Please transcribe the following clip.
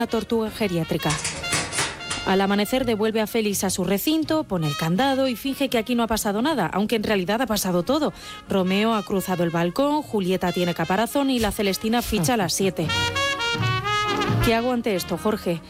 una tortuga geriátrica. Al amanecer devuelve a Félix a su recinto, pone el candado y finge que aquí no ha pasado nada, aunque en realidad ha pasado todo. Romeo ha cruzado el balcón, Julieta tiene caparazón y la Celestina ficha a las 7. ¿Qué hago ante esto, Jorge?